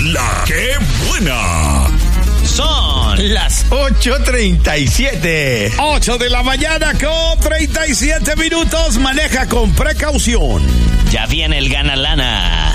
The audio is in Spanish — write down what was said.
La que buena. Son las 8:37. 8 de la mañana con 37 minutos. Maneja con precaución. Ya viene el Gana Lana.